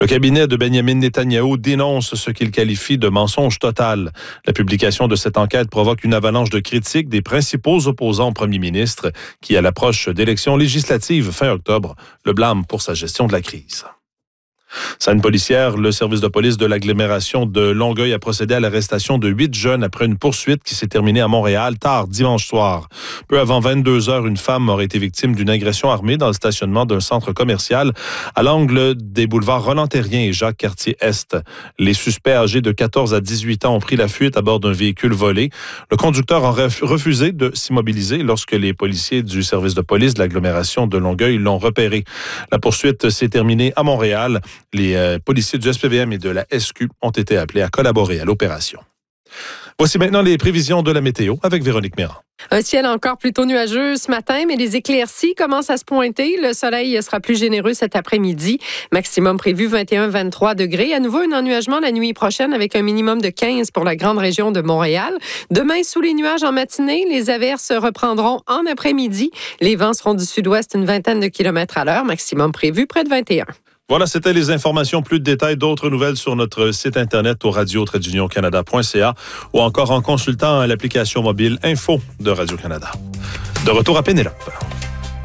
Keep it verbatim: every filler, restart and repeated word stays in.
Le cabinet de Benjamin Netanyahou dénonce ce qu'il qualifie de mensonge total. La publication de cette enquête provoque une avalanche de critiques des principaux opposants au premier ministre qui, à l'approche d'élections législatives fin octobre, le blâme pour sa gestion de la crise. Scène policière, le service de police de l'agglomération de Longueuil a procédé à l'arrestation de huit jeunes après une poursuite qui s'est terminée à Montréal tard dimanche soir. Peu avant vingt-deux heures, une femme aurait été victime d'une agression armée dans le stationnement d'un centre commercial à l'angle des boulevards Roland-Terrien et Jacques-Cartier-Est. Les suspects âgés de quatorze à dix-huit ans ont pris la fuite à bord d'un véhicule volé. Le conducteur aurait refusé de s'immobiliser lorsque les policiers du service de police de l'agglomération de Longueuil l'ont repéré. La poursuite s'est terminée à Montréal. Les euh, policiers du S P V M et de la S Q ont été appelés à collaborer à l'opération. Voici maintenant les prévisions de la météo avec Véronique Méran. Un ciel encore plutôt nuageux ce matin, mais les éclaircies commencent à se pointer. Le soleil sera plus généreux cet après-midi. Maximum prévu vingt et un à vingt-trois degrés. À nouveau, un ennuagement la nuit prochaine avec un minimum de quinze pour la grande région de Montréal. Demain, sous les nuages en matinée, les averses reprendront en après-midi. Les vents seront du sud-ouest une vingtaine de kilomètres à l'heure. Maximum prévu près de vingt et un. Voilà, c'était les informations. Plus de détails, d'autres nouvelles sur notre site internet au radio tiret union canada point c a ou encore en consultant l'application mobile Info de Radio-Canada. De retour à Pénélope.